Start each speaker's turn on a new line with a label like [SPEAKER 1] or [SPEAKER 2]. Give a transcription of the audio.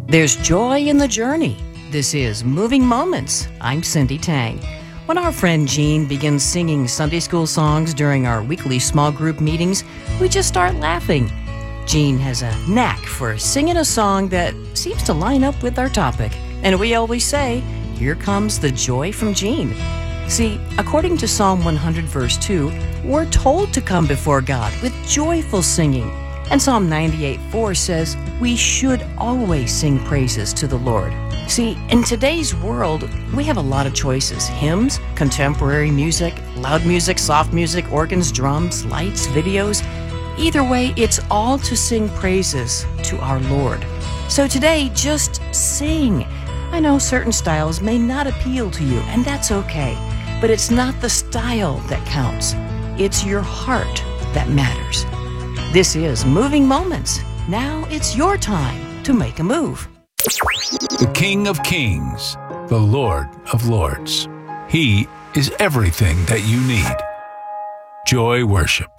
[SPEAKER 1] There's joy in the journey. This is Moving Moments. I'm Cindy Tang. When our friend Jean begins singing Sunday school songs during our weekly small group meetings, we just start laughing. Jean has a knack for singing a song that seems to line up with our topic. And we always say, here comes the joy from Jean. See, according to Psalm 100 verse 2, we're told to come before God with joyful singing. And Psalm 98:4 says, we should always sing praises to the Lord. See, in today's world, we have a lot of choices. Hymns, contemporary music, loud music, soft music, organs, drums, lights, videos. Either way, it's all to sing praises to our Lord. So today, just sing. I know certain styles may not appeal to you, and that's okay. But it's not the style that counts. It's your heart that matters. This is Moving Moments. Now it's your time to make a move.
[SPEAKER 2] The King of Kings, the Lord of Lords. He is everything that you need. Joy Worship.